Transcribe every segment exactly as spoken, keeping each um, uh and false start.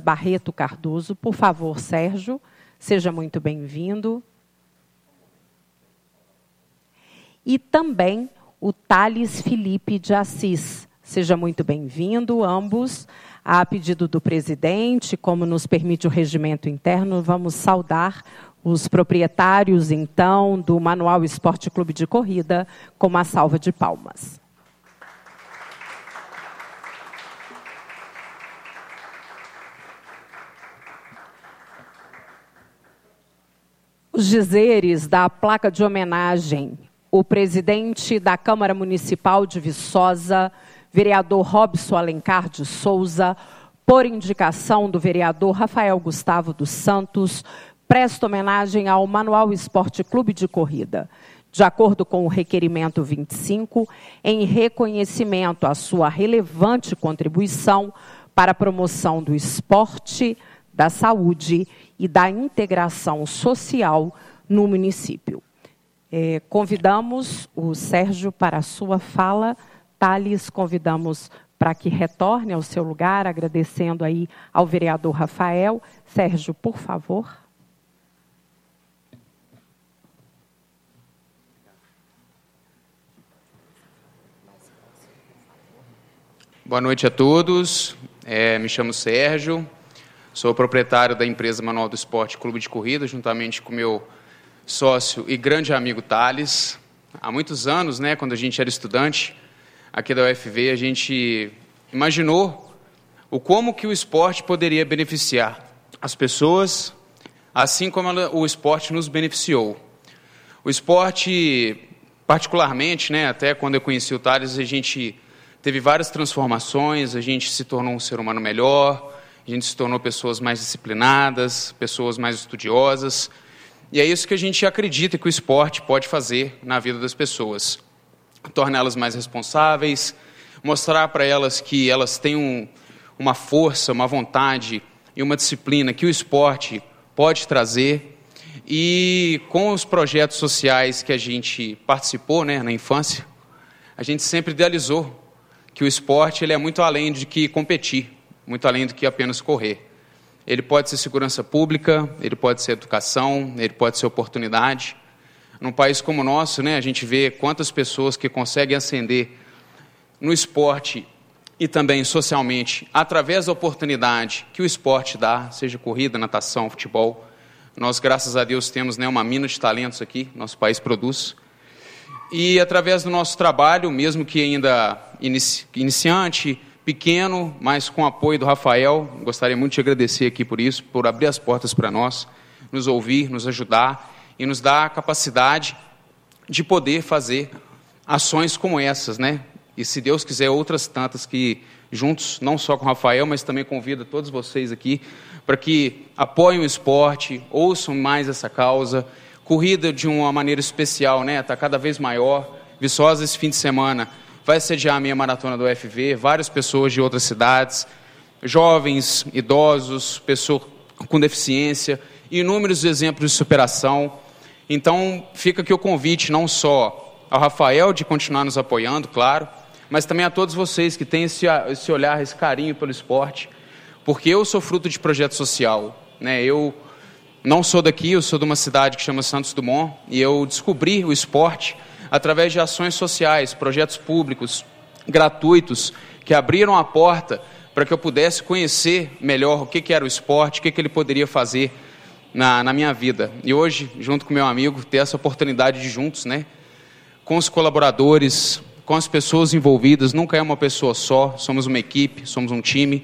Barreto Cardoso. Por favor, Sérgio, seja muito bem-vindo. E também o Thales Felipe de Assis. Seja muito bem-vindo, ambos. A pedido do presidente, como nos permite o regimento interno, vamos saudar os proprietários, então, do Manual Esporte Clube de Corrida, com uma salva de palmas. Os dizeres da placa de homenagem, o presidente da Câmara Municipal de Viçosa, vereador Robson Alencar de Souza, por indicação do vereador Rafael Gustavo dos Santos, presta homenagem ao Manual Esporte Clube de Corrida, de acordo com o requerimento vinte e cinco, em reconhecimento à sua relevante contribuição para a promoção do esporte, da saúde e da integração social no município. É, convidamos o Sérgio para a sua fala. Thales, convidamos para que retorne ao seu lugar, agradecendo aí ao vereador Rafael. Sérgio, por favor. Boa noite a todos. É, me chamo Sérgio, sou proprietário da empresa Manual do Esporte Clube de Corrida, juntamente com meu sócio e grande amigo Thales. Há muitos anos, né, quando a gente era estudante aqui da U F V, a gente imaginou o como que o esporte poderia beneficiar as pessoas, assim como ela, o esporte nos beneficiou. O esporte, particularmente, né, até quando eu conheci o Thales, a gente teve várias transformações, a gente se tornou um ser humano melhor, a gente se tornou pessoas mais disciplinadas, pessoas mais estudiosas, e é isso que a gente acredita que o esporte pode fazer na vida das pessoas. Torná-las mais responsáveis, mostrar para elas que elas têm um, uma força, uma vontade e uma disciplina que o esporte pode trazer. E com os projetos sociais que a gente participou, né, na infância, a gente sempre idealizou que o esporte ele é muito além de que competir, muito além do que apenas correr. Ele pode ser segurança pública, ele pode ser educação, ele pode ser oportunidade. Num país como o nosso, né, a gente vê quantas pessoas que conseguem ascender no esporte e também socialmente, através da oportunidade que o esporte dá, seja corrida, natação, futebol. Nós, graças a Deus, temos, né, uma mina de talentos aqui, nosso país produz. E através do nosso trabalho, mesmo que ainda inici- iniciante, pequeno, mas com o apoio do Rafael, gostaria muito de agradecer aqui por isso, por abrir as portas para nós, nos ouvir, nos ajudar e nos dar a capacidade de poder fazer ações como essas, né? E se Deus quiser, outras tantas que juntos, não só com o Rafael, mas também convido todos vocês aqui para que apoiem o esporte, ouçam mais essa causa. Corrida de uma maneira especial, né? Está cada vez maior. Viçosa, esse fim de semana, vai sediar a meia maratona do U F V, várias pessoas de outras cidades, jovens, idosos, pessoas com deficiência, inúmeros exemplos de superação. Então, fica aqui o convite, não só ao Rafael de continuar nos apoiando, claro, mas também a todos vocês que têm esse, esse olhar, esse carinho pelo esporte, porque eu sou fruto de projeto social, né? Eu não sou daqui, eu sou de uma cidade que chama Santos Dumont, e eu descobri o esporte através de ações sociais, projetos públicos, gratuitos, que abriram a porta para que eu pudesse conhecer melhor o que, que era o esporte, o que, que ele poderia fazer na, na minha vida. E hoje, junto com meu amigo, ter essa oportunidade de juntos, né, com os colaboradores, com as pessoas envolvidas, nunca é uma pessoa só, somos uma equipe, somos um time.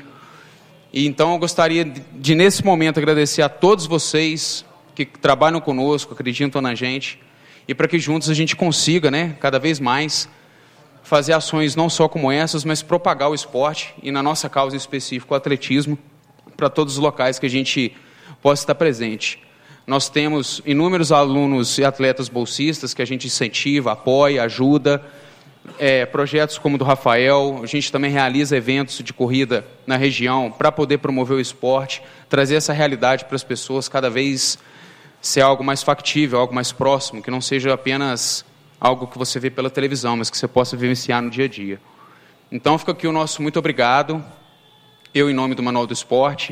E então eu gostaria de, de, nesse momento, agradecer a todos vocês que trabalham conosco, acreditam na gente, e para que juntos a gente consiga, né, cada vez mais, fazer ações não só como essas, mas propagar o esporte, e na nossa causa em específico, o atletismo, para todos os locais que a gente possa estar presente. Nós temos inúmeros alunos e atletas bolsistas que a gente incentiva, apoia, ajuda, é, projetos como o do Rafael. A gente também realiza eventos de corrida na região para poder promover o esporte, trazer essa realidade para as pessoas, cada vez ser algo mais factível, algo mais próximo, que não seja apenas algo que você vê pela televisão, mas que você possa vivenciar no dia a dia. Então fica aqui o nosso muito obrigado, eu em nome do Manual do Esporte,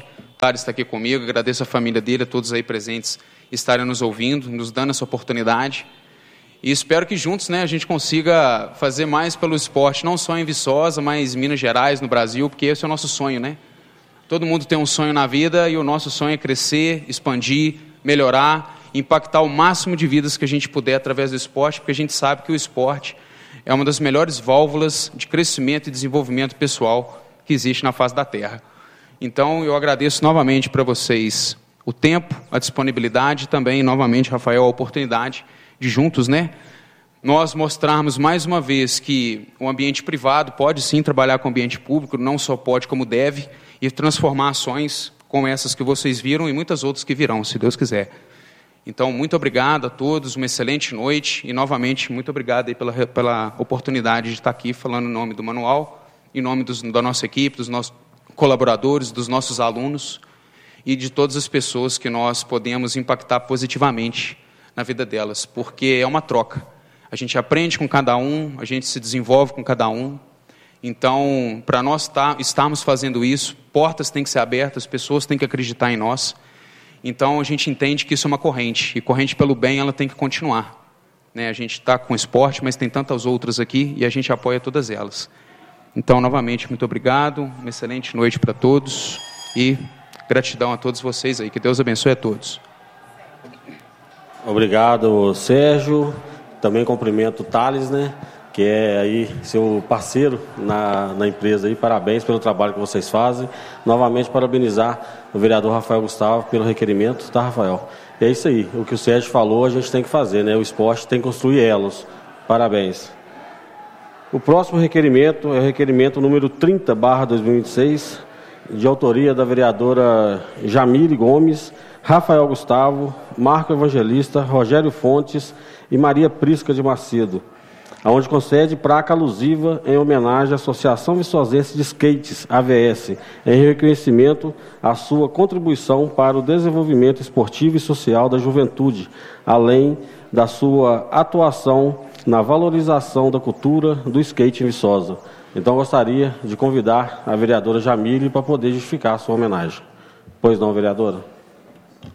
está aqui comigo, agradeço a família dele, a todos aí presentes estarem nos ouvindo, nos dando essa oportunidade. E espero que juntos, né, a gente consiga fazer mais pelo esporte, não só em Viçosa, mas em Minas Gerais, no Brasil, porque esse é o nosso sonho, né? Todo mundo tem um sonho na vida e o nosso sonho é crescer, expandir, melhorar, impactar o máximo de vidas que a gente puder através do esporte, porque a gente sabe que o esporte é uma das melhores válvulas de crescimento e desenvolvimento pessoal que existe na face da Terra. Então, eu agradeço novamente para vocês o tempo, a disponibilidade e também, novamente, Rafael, a oportunidade de juntos, né, nós mostrarmos mais uma vez que o ambiente privado pode sim trabalhar com o ambiente público, não só pode como deve, e transformar ações como essas que vocês viram e muitas outras que virão, se Deus quiser. Então, muito obrigado a todos, uma excelente noite e, novamente, muito obrigado aí pela, pela oportunidade de estar aqui falando em nome do Manual, em nome dos, da nossa equipe, dos nossos colaboradores, dos nossos alunos e de todas as pessoas que nós podemos impactar positivamente na vida delas, porque é uma troca. A gente aprende com cada um, a gente se desenvolve com cada um. Então, para nós tá, estarmos fazendo isso, portas têm que ser abertas, pessoas têm que acreditar em nós. Então, a gente entende que isso é uma corrente, e corrente pelo bem, ela tem que continuar. Né? A gente está com esporte, mas tem tantas outras aqui, e a gente apoia todas elas. Então, novamente, muito obrigado, uma excelente noite para todos, e gratidão a todos vocês aí, que Deus abençoe a todos. Obrigado, Sérgio. Também cumprimento o Thales, né, que é aí seu parceiro na, na empresa aí. Parabéns pelo trabalho que vocês fazem. Novamente parabenizar o vereador Rafael Gustavo pelo requerimento, tá, Rafael? E é isso aí, o que o Sérgio falou a gente tem que fazer, né? O esporte tem que construir elos. Parabéns. O próximo requerimento é o requerimento número trinta barra dois mil e vinte e seis, de autoria da vereadora Jamile Gomes, Rafael Gustavo, Marco Evangelista, Rogério Fontes e Maria Prisca de Macedo, onde concede placa alusiva em homenagem à Associação Viçosense de Skates, A V S, em reconhecimento à sua contribuição para o desenvolvimento esportivo e social da juventude, além da sua atuação na valorização da cultura do skate em Viçosa. Então, gostaria de convidar a vereadora Jamile para poder justificar a sua homenagem. Pois não, vereadora?